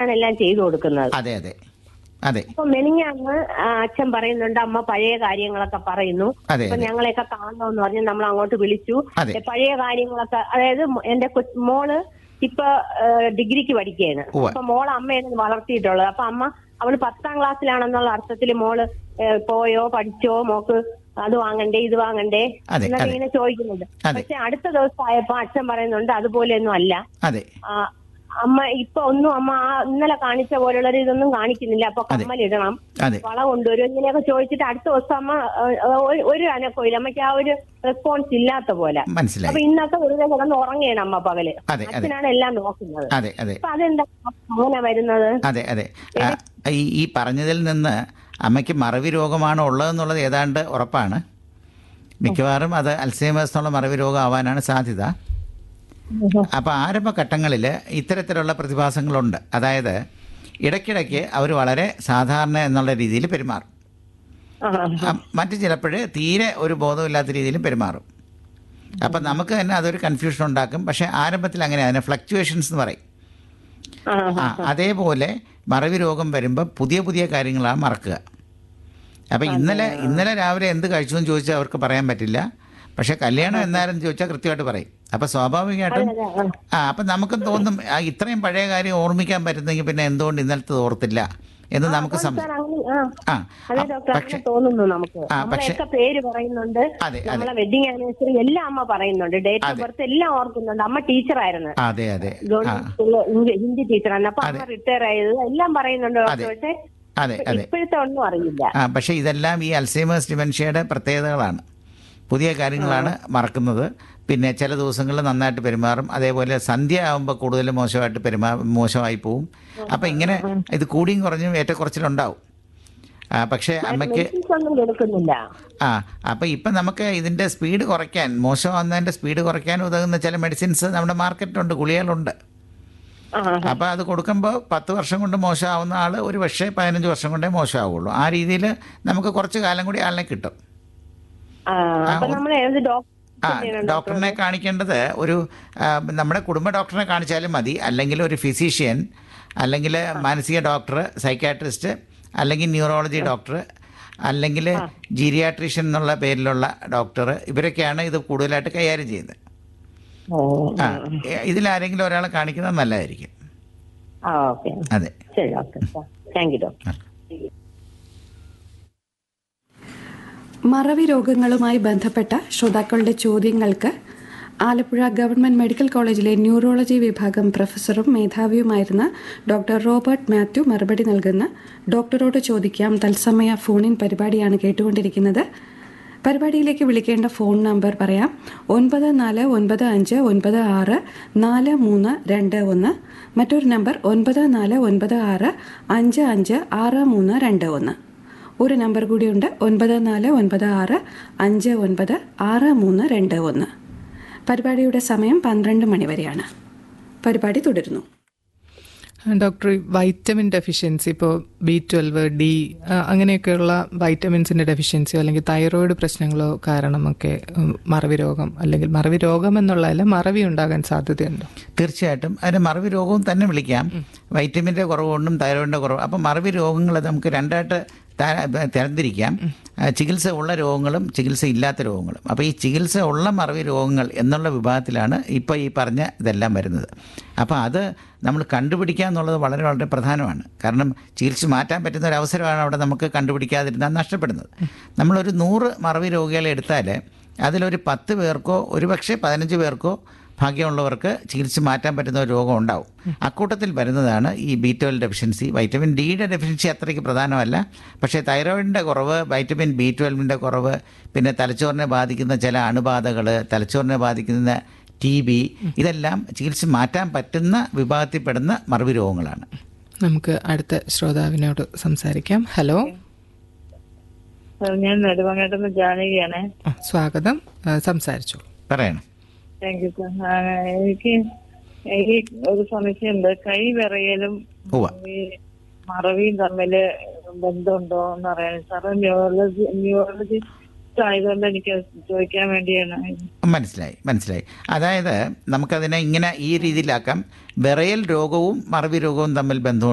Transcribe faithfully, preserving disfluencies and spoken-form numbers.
ഞാനെല്ലാം ചെയ്തു കൊടുക്കുന്നത്. അതെ അതെ അതെ. അപ്പൊ മെനിങ്ങാന്ന് അച്ഛൻ പറയുന്നുണ്ട്, അമ്മ പഴയ കാര്യങ്ങളൊക്കെ പറയുന്നു. അപ്പൊ ഞങ്ങളെയൊക്കെ കാണണമെന്ന് പറഞ്ഞ് നമ്മൾ അങ്ങോട്ട് വിളിച്ചു. പഴയ കാര്യങ്ങളൊക്കെ, അതായത് എന്റെ മോള് ഇപ്പൊ ഡിഗ്രിക്ക് പഠിക്കുകയാണ്. അപ്പൊ മോള് അമ്മയാണ് വളർത്തിയിട്ടുള്ളത്. അപ്പൊ അമ്മ അവള് പത്താം ക്ലാസ്സിലാണെന്നുള്ള അർത്ഥത്തിൽ മോള് പോയോ പഠിച്ചോ, മോക്ക് അത് വാങ്ങണ്ടേ ഇത് വാങ്ങണ്ടേ എന്നൊക്കെ ഇങ്ങനെ ചോദിക്കുന്നുണ്ട്. പക്ഷെ അടുത്ത ദിവസം ആയപ്പോ അച്ഛൻ പറയുന്നുണ്ട് അതുപോലെയൊന്നും അല്ല അമ്മ, ഇപ്പൊ ഒന്നും അമ്മ ആ ഇന്നലെ കാണിച്ച പോലുള്ള ഇതൊന്നും കാണിക്കുന്നില്ല. അപ്പൊ കമ്മലിടണം, വള കൊണ്ടുവരും, ഇങ്ങനെയൊക്കെ ചോദിച്ചിട്ട് അടുത്ത ദിവസം അമ്മ ഒരു അനക്കമില്ല. അമ്മയ്ക്ക് ആ ഒരു റെസ്പോൺസ് ഇല്ലാത്ത പോലെ. അപ്പൊ ഇന്നൊക്കെ വെറുതെ കിടന്ന് ഉറങ്ങുകയാണ് അമ്മ പകല്. അച്ഛനാണ് എല്ലാം നോക്കുന്നത്. അപ്പൊ അതെന്താ അങ്ങനെ വരുന്നത്? അതെ അതെ. ഈ പറഞ്ഞതിൽ നിന്ന് അമ്മയ്ക്ക് മറവി രോഗമാണ് ഉള്ളതെന്നുള്ളത് ഏതാണ്ട് ഉറപ്പാണ്. മിക്കവാറും അത് അൽസൈമേഴ്സ് എന്നുള്ള മറവി രോഗം ആവാനാണ് സാധ്യത. അപ്പോൾ ആരംഭഘട്ടങ്ങളിൽ ഇത്തരത്തിലുള്ള പ്രതിഭാസങ്ങളുണ്ട്. അതായത് ഇടയ്ക്കിടയ്ക്ക് അവർ വളരെ സാധാരണ എന്നുള്ള രീതിയിൽ പെരുമാറും, മറ്റു ചിലപ്പോൾ തീരെ ഒരു ബോധമില്ലാത്ത രീതിയിലും പെരുമാറും. അപ്പം നമുക്ക് തന്നെ അതൊരു കൺഫ്യൂഷൻ ഉണ്ടാക്കും. പക്ഷേ ആരംഭത്തിൽ അങ്ങനെ അതിനെ ഫ്ലക്ച്വേഷൻസ് എന്ന് പറയും. ആ അതേപോലെ മറവി രോഗം വരുമ്പോൾ പുതിയ പുതിയ കാര്യങ്ങളാണ് മറക്കുക. അപ്പോൾ ഇന്നലെ ഇന്നലെ രാവിലെ എന്ത് കഴിച്ചു എന്ന് ചോദിച്ചാൽ അവർക്ക് പറയാൻ പറ്റില്ല. പക്ഷെ കല്യാണം എന്നാലും ചോദിച്ചാൽ കൃത്യമായിട്ട് പറയും. അപ്പം സ്വാഭാവികമായിട്ടും ആ അപ്പം നമുക്കും തോന്നും ഇത്രയും പഴയ കാര്യം ഓർമ്മിക്കാൻ പറ്റുന്നെങ്കിൽ പിന്നെ എന്തുകൊണ്ട് ഇന്നലത്തെ ഓർത്തില്ല എന്ന് നമുക്ക് പേര് പറയുന്നുണ്ട്. നമ്മളെ വെഡിങ് ആനിവേഴ്സറി എല്ലാം അമ്മ പറയുന്നുണ്ട്, ഡേറ്റ് ഓഫ് ബർത്ത് എല്ലാം ഓർക്കുന്നുണ്ട്. അമ്മ ടീച്ചറായിരുന്നു, അതെ അതെ ഹിന്ദി ടീച്ചറായിരുന്നു. അപ്പൊ അമ്മ റിട്ടയർ ആയത് എല്ലാം പറയുന്നുണ്ട്. പക്ഷെ അതെ അതെ ഇപ്പോഴത്തെ ഒന്നും അറിയില്ല. ആ പക്ഷെ ഇതെല്ലാം ഈ അൽസൈമേഴ്സ് ഡിമെൻഷ്യയുടെ പ്രത്യേകതകളാണ്. പുതിയ കാര്യങ്ങളാണ് മറക്കുന്നത്. പിന്നെ ചില ദിവസങ്ങളിൽ നന്നായിട്ട് പെരുമാറും, അതേപോലെ സന്ധ്യ ആകുമ്പോൾ കൂടുതൽ മോശമായിട്ട് പെരുമാ മോശമായി പോവും. അപ്പം ഇങ്ങനെ ഇത് കൂടിയും കുറഞ്ഞും ഏറ്റക്കുറച്ചിലുണ്ടാവും. പക്ഷേ അമ്മയ്ക്ക് ആ അപ്പം ഇപ്പം നമുക്ക് ഇതിൻ്റെ സ്പീഡ് കുറയ്ക്കാൻ, മോശമാകുന്നതിൻ്റെ സ്പീഡ് കുറയ്ക്കാൻ ഉതകുന്ന ചില മെഡിസിൻസ് നമ്മുടെ മാർക്കറ്റിലുണ്ട്, ഗുളികകളുണ്ട്. അപ്പോൾ അത് കൊടുക്കുമ്പോൾ പത്ത് വർഷം കൊണ്ട് മോശമാവുന്ന ആൾ ഒരു പക്ഷേ പതിനഞ്ച് വർഷം കൊണ്ടേ മോശമാവുള്ളൂ. ആ രീതിയിൽ നമുക്ക് കുറച്ച് കാലം കൂടി ആളിനെ കിട്ടും. ആ ഡോക്ടറിനെ കാണിക്കേണ്ടത് ഒരു നമ്മുടെ കുടുംബ ഡോക്ടറിനെ കാണിച്ചാലും മതി, അല്ലെങ്കിൽ ഒരു ഫിസീഷ്യൻ, അല്ലെങ്കിൽ മാനസിക ഡോക്ടർ, സൈക്കാട്രിസ്റ്റ്, അല്ലെങ്കിൽ ന്യൂറോളജി ഡോക്ടർ, അല്ലെങ്കിൽ ജീരിയാട്രീഷ്യൻ എന്നുള്ള പേരിലുള്ള ഡോക്ടർ. ഇവരൊക്കെയാണ് ഇത് കൂടുതലായിട്ട് കൈകാര്യം ചെയ്യുന്നത്. ആ ഇതിലാരെങ്കിലും ഒരാളെ കാണിക്കുന്നത് നല്ലതായിരിക്കും. അതെ. മറവി രോഗങ്ങളുമായി ബന്ധപ്പെട്ട ശ്രോതാക്കളുടെ ചോദ്യങ്ങൾക്ക് ആലപ്പുഴ ഗവൺമെന്റ് മെഡിക്കൽ കോളേജിലെ ന്യൂറോളജി വിഭാഗം പ്രൊഫസറും മേധാവിയുമായിരുന്ന ഡോക്ടർ റോബർട്ട് മാത്യു മറുപടി നൽകുന്ന ഡോക്ടറോട് ചോദിക്കാം തത്സമയ ഫോണിൻ പരിപാടിയാണ് കേട്ടുകൊണ്ടിരിക്കുന്നത്. പരിപാടിയിലേക്ക് വിളിക്കേണ്ട ഫോൺ നമ്പർ പറയാം: ഒൻപത് നാല് ഒൻപത് അഞ്ച് ഒൻപത് ആറ് നാല് മൂന്ന് രണ്ട് ഒന്ന്. മറ്റൊരു നമ്പർ ഒൻപത് നാല് ഒൻപത് ആറ് അഞ്ച് അഞ്ച് ആറ് മൂന്ന് രണ്ട് ഒന്ന്. ഒരു നമ്പർ കൂടിയുണ്ട്, ഒൻപത് നാല് ഒൻപത് ആറ് അഞ്ച് ഒൻപത് ആറ് മൂന്ന് രണ്ട് ഒന്ന്. പരിപാടിയുടെ സമയം പന്ത്രണ്ട് മണി വരെയാണ്. പരിപാടി തുടരുന്നു. ഡോക്ടർ, വൈറ്റമിൻ ഡെഫിഷ്യൻസി, ഇപ്പോൾ ബി ട്വൽവ്, ഡി അങ്ങനെയൊക്കെയുള്ള വൈറ്റമിൻസിൻ്റെ ഡെഫിഷ്യൻസിയോ അല്ലെങ്കിൽ തൈറോയിഡ് പ്രശ്നങ്ങളോ കാരണമൊക്കെ മറവി രോഗം അല്ലെങ്കിൽ മറവി രോഗം എന്നുള്ളതല്ല മറവി ഉണ്ടാകാൻ സാധ്യതയുണ്ടോ? തീർച്ചയായിട്ടും അതിന് മറവി രോഗവും തന്നെ വിളിക്കാം. വൈറ്റമിൻ്റെ കുറവുകൊണ്ടും തൈറോയിഡിൻ്റെ കുറവ്. അപ്പം മറവി രോഗങ്ങൾ നമുക്ക് രണ്ടായിട്ട് തരംതിരിക്കാം: ചികിത്സ ഉള്ള രോഗങ്ങളും ചികിത്സ ഇല്ലാത്ത രോഗങ്ങളും. അപ്പോൾ ഈ ചികിത്സ ഉള്ള മറവി രോഗങ്ങൾ എന്നുള്ള വിഭാഗത്തിലാണ് ഇപ്പോൾ ഈ പറഞ്ഞ ഇതെല്ലാം വരുന്നത്. അപ്പോൾ അത് നമ്മൾ കണ്ടുപിടിക്കുക എന്നുള്ളത് വളരെ വളരെ പ്രധാനമാണ്. കാരണം ചികിത്സ മാറ്റാൻ പറ്റുന്ന ഒരു അവസരമാണ് അവിടെ നമുക്ക് കണ്ടുപിടിക്കാതിരുന്നാൽ നഷ്ടപ്പെടുന്നത്. നമ്മളൊരു നൂറ് മറവി രോഗികളെ എടുത്താൽ അതിലൊരു പത്ത് പേർക്കോ ഒരു പക്ഷേ പതിനഞ്ച് പേർക്കോ ഭാഗ്യമുള്ളവർക്ക് ചികിത്സ മാറ്റാൻ പറ്റുന്ന ഒരു രോഗം ഉണ്ടാവും. അക്കൂട്ടത്തിൽ വരുന്നതാണ് ഈ ബി ട്വൽവ് ഡെഫിഷ്യൻസി. വൈറ്റമിൻ ഡിയുടെ ഡെഫിഷ്യൻസി അത്രയ്ക്ക് പ്രധാനമല്ല, പക്ഷേ തൈറോയിഡിൻ്റെ കുറവ്, വൈറ്റമിൻ ബി ട്വൽവിൻ്റെ കുറവ്, പിന്നെ തലച്ചോറിനെ ബാധിക്കുന്ന ചില അണുബാധകൾ, തലച്ചോറിനെ ബാധിക്കുന്ന ടി ബി, ഇതെല്ലാം ചികിത്സ മാറ്റാൻ പറ്റുന്ന വിഭാഗത്തിൽപ്പെടുന്ന മറവി രോഗങ്ങളാണ്. നമുക്ക് അടുത്ത ശ്രോതാവിനോട് സംസാരിക്കാം. ഹലോ, ഞാൻ നെടുമങ്ങാട്ടുന്ന ജാനകിയാണ്. സ്വാഗതം, സംസാരിച്ചു. പറയണം. Thank you sir. എനിക്ക് ഈ ഒരു സംശയമുണ്ട്, കൈ വിറയലും ഈ മറവിയും തമ്മില് ബന്ധമുണ്ടോ എന്ന് അറിയാൻ സാറ് ന്യൂറോളജി ന്യൂറോളജിസ്റ്റ് ആയതുകൊണ്ട് എനിക്ക് ചോദിക്കാൻ വേണ്ടിയാണ്. മനസ്സിലായി മനസ്സിലായി അതായത് നമുക്കതിനെ ഇങ്ങനെ ഈ രീതിയിലാക്കാം: വിറയൽ രോഗവും മറവി രോഗവും തമ്മിൽ ബന്ധം